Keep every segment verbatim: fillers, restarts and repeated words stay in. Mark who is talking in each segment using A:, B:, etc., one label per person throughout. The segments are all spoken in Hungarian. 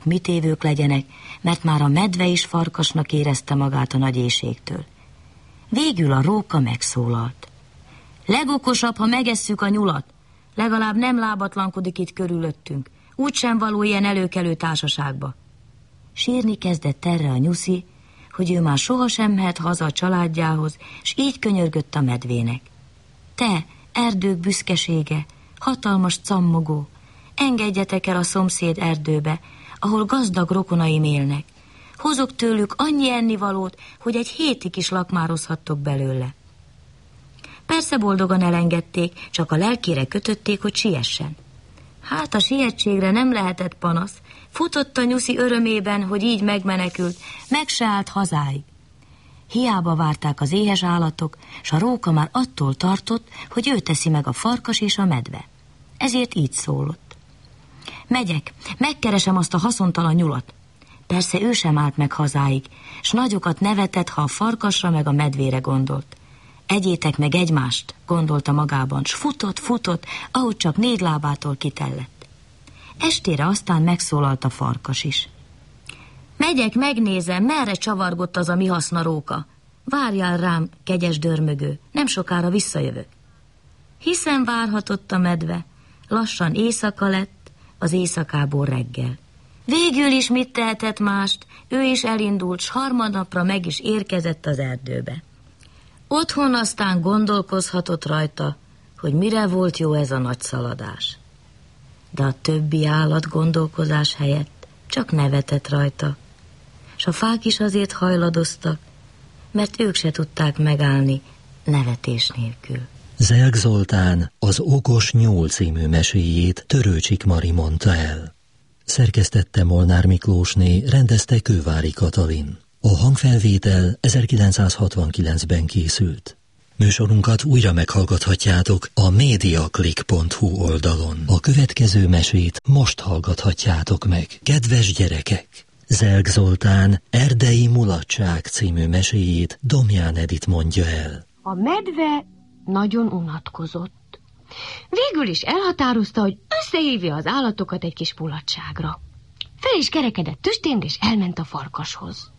A: mit évők legyenek, mert már a medve is farkasnak érezte magát a nagy éhségtől. Végül a róka megszólalt. Legokosabb, ha megesszük a nyulat. Legalább nem lábatlankodik itt körülöttünk. Úgysem való ilyen előkelő társaságba. Sírni kezdett erre a nyuszi, hogy ő már sohasem mehet haza a családjához, s így könyörgött a medvének. Te, erdők büszkesége, hatalmas cammogó, engedjetek el a szomszéd erdőbe, ahol gazdag rokonaim élnek. Hozok tőlük annyi ennivalót, hogy egy hétig is lakmározhattok belőle. Persze boldogan elengedték, csak a lelkére kötötték, hogy siessen. Hát a sietségre nem lehetett panasz, futott a nyuszi örömében, hogy így megmenekült, meg se állt hazáig. Hiába várták az éhes állatok, s a róka már attól tartott, hogy ő teszi meg a farkas és a medve. Ezért így szólott. Megyek, megkeresem azt a haszontalan nyulat. Persze ő sem állt meg hazáig, s nagyokat nevetett, ha a farkasra meg a medvére gondolt. Egyétek meg egymást, gondolta magában, s futott, futott, ahogy csak négy lábától kitellett. Estére aztán megszólalt a farkas is. Megyek, megnézem, merre csavargott az a mi haszna róka. Várjál rám, kegyes dörmögő, nem sokára visszajövök. Hiszen várhatott a medve, lassan éjszaka lett, az éjszakából reggel. Végül is mit tehetett mást, ő is elindult, s harmadnapra meg is érkezett az erdőbe. Otthon aztán gondolkozhatott rajta, hogy mire volt jó ez a nagy szaladás. De a többi állat gondolkozás helyett csak nevetett rajta, s a fák is azért hajladoztak, mert ők se tudták megállni nevetés nélkül.
B: Zelk Zoltán az Okos Nyúl című meséjét Törőcsik Mari mondta el. Szerkesztette Molnár Miklósné, rendezte Kővári Katalin. A hangfelvétel ezerkilencszázhatvankilencben készült. Műsorunkat újra meghallgathatjátok a mediaclick pont hu oldalon. A következő mesét most hallgathatjátok meg. Kedves gyerekek! Zelk Zoltán Erdei mulatság című meséjét Domján Edit mondja el.
C: A medve nagyon unatkozott. Végül is elhatározta, hogy összehívja az állatokat egy kis mulatságra. Fel is kerekedett tüstént, és elment a farkashoz.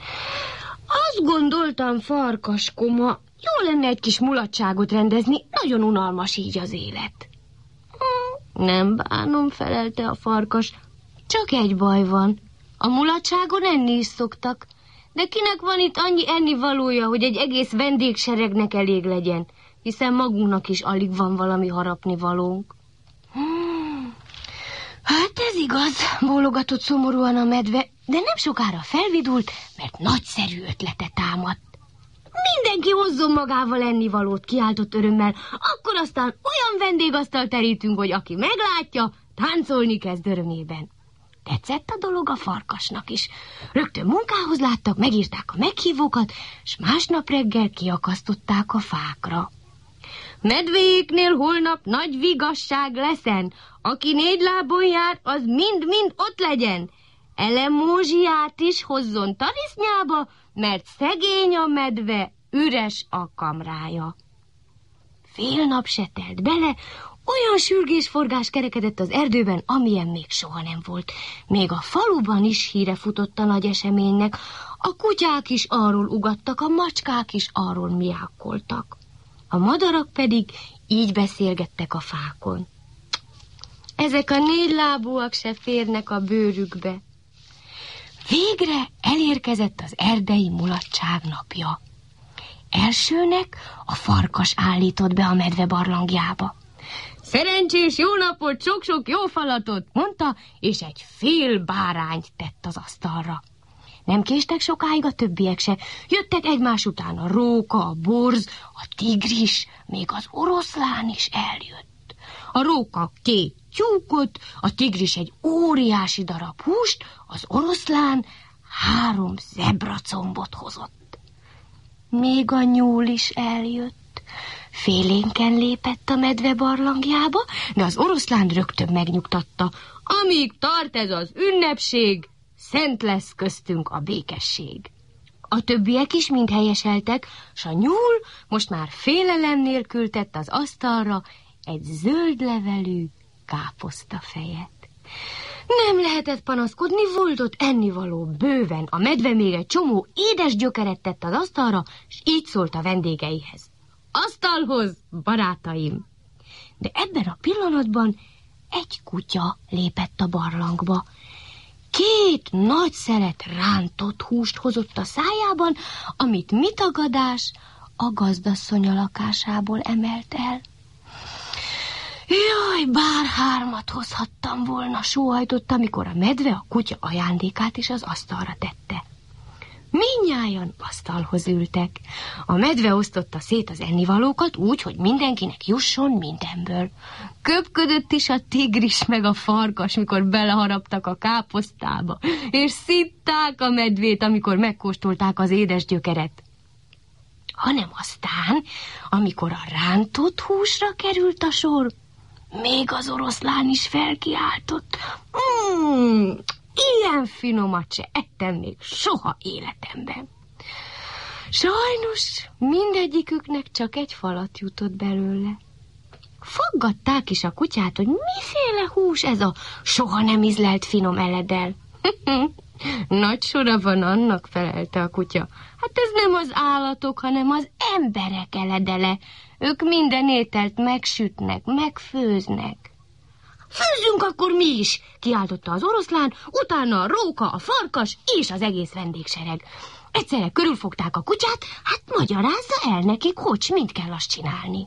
C: Azt gondoltam, farkaskoma, jó lenne egy kis mulatságot rendezni, nagyon unalmas így az élet. Hm, nem bánom, felelte a farkas, csak egy baj van. A mulatságon enni is szoktak, de kinek van itt annyi ennivalója, hogy egy egész vendégseregnek elég legyen, hiszen magunknak is alig van valami harapnivalónk. Hmm. Hát ez igaz, bólogatott szomorúan a medve, de nem sokára felvidult, mert nagyszerű ötlete támadt. Mindenki hozzon magával ennivalót, kiáltott örömmel, akkor aztán olyan vendégasztalt terítünk, hogy aki meglátja, táncolni kezd örömében. Tetszett a dolog a farkasnak is. Rögtön munkához láttak, megírták a meghívókat, s másnap reggel kiakasztották a fákra. Medvéknél holnap nagy vigasság leszen, aki négy lábon jár, az mind-mind ott legyen. Elemózsiát is hozzon tarisznyába, mert szegény a medve, üres a kamrája. Fél nap se telt bele, olyan sürgésforgás kerekedett az erdőben, amilyen még soha nem volt. Még a faluban is híre futott a nagy eseménynek, a kutyák is arról ugattak, a macskák is arról miákoltak. A madarak pedig így beszélgettek a fákon. Ezek a négylábúak se férnek a bőrükbe. Végre elérkezett az erdei mulatság napja. Elsőnek a farkas állított be a medve barlangjába. Szerencsés jó napot, sok-sok jó falatot, mondta, és egy fél bárányt tett az asztalra. Nem késtek sokáig a többiek se. Jöttek egymás után a róka, a borz, a tigris, még az oroszlán is eljött. A róka két tyúkot, a tigris egy óriási darab húst, az oroszlán három zebracombot hozott. Még a nyúl is eljött. Félénken lépett a medve barlangjába, de az oroszlán rögtön megnyugtatta. Amíg tart ez az ünnepség, szent lesz köztünk a békesség. A többiek is mind helyeseltek, s a nyúl most már félelem nélkül tett az asztalra egy zöld levelű káposztafejet. Nem lehetett panaszkodni, volt ott ennivaló bőven. A medve még egy csomó édes gyökeret tett az asztalra, és így szólt a vendégeihez. Asztalhoz, barátaim! De ebben a pillanatban egy kutya lépett a barlangba. Két nagy szelet rántott húst hozott a szájában, amit mitagadás a gazdasszony a lakásából emelt el. Jaj, bár hármat hozhattam volna, sóhajtott, amikor a medve a kutya ajándékát is az asztalra tette. Mindnyájan asztalhoz ültek. A medve osztotta szét az ennivalókat úgy, hogy mindenkinek jusson mindenből. Köpködött is a tigris meg a farkas, mikor beleharaptak a káposztába, és szitták a medvét, amikor megkóstolták az édes gyökeret. Hanem aztán, amikor a rántott húsra került a sor, még az oroszlán is felkiáltott. Mm, ilyen finomat se ettem még soha életemben. Sajnos mindegyiküknek csak egy falat jutott belőle. Faggatták is a kutyát, hogy miféle hús ez a soha nem ízlelt finom eledel. Nagy sora van annak, felelte a kutya. Hát ez nem az állatok, hanem az emberek eledele. Ők minden ételt megsütnek, megfőznek. Főzzünk akkor mi is, kiáltotta az oroszlán, utána a róka, a farkas és az egész vendégsereg. Egyszerre körülfogták a kutyát, hát magyarázza el nekik, hogy mind kell azt csinálni.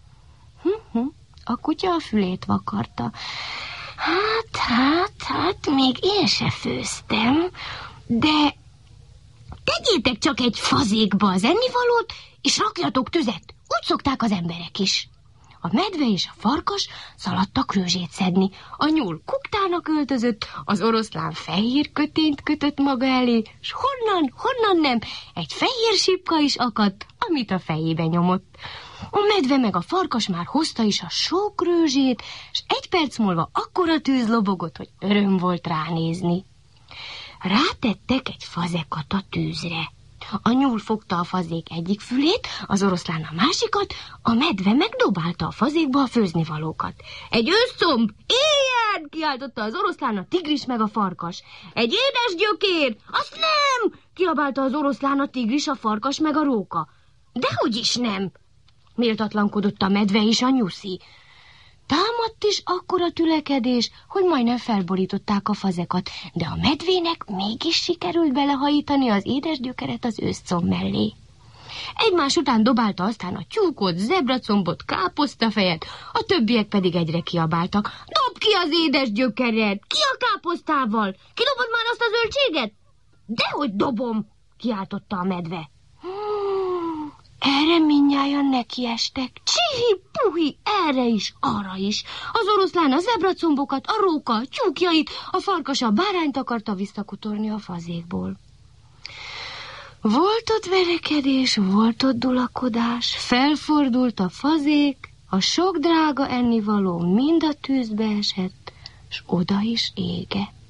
C: A kutya a fülét vakarta. Hát, hát, hát, még én se főztem, de tegyétek csak egy fazékba az ennivalót, és rakjatok tüzet, úgy szokták az emberek is. A medve és a farkas szaladtak rőzsét szedni, a nyúl kuktának öltözött, az oroszlán fehér kötényt kötött maga elé, s honnan, honnan nem, egy fehér sipka is akadt, amit a fejébe nyomott. A medve meg a farkas már hozta is a sok rőzsét, s egy perc múlva akkora tűz lobogott, hogy öröm volt ránézni. Rátettek egy fazekat a tűzre. A nyúl fogta a fazék egyik fülét, az oroszlán a másikat, a medve megdobálta a fazékba a főznivalókat. Egy őszcomb, éljen! Kiáltotta az oroszlán, a tigris meg a farkas. Egy édes gyökér, azt nem! Kiabálta az oroszlán, a tigris, a farkas meg a róka. Dehogy is nem! Méltatlankodott a medve és a nyuszi. Támadt is akkora tülekedés, hogy majdnem felborították a fazekat, de a medvének mégis sikerült belehajítani az édes gyökeret az őszcomb mellé. Egymás után dobálta aztán a tyúkot, zebracombot, káposztafejet, a többiek pedig egyre kiabáltak. Dob ki az édes gyökeret! Ki a káposztával? Kidobod már azt a zöldséget? Dehogy dobom! Kiáltotta a medve. Erre mindnyájan nekiestek. Csihi-puhi, erre is, arra is. Az oroszlán a zebracombokat, a róka, a tyúkjait, a farkas a bárányt akarta visszakutorni a fazékból. Volt ott verekedés, volt ott dulakodás, felfordult a fazék, a sok drága ennivaló mind a tűzbe esett, s oda is égett.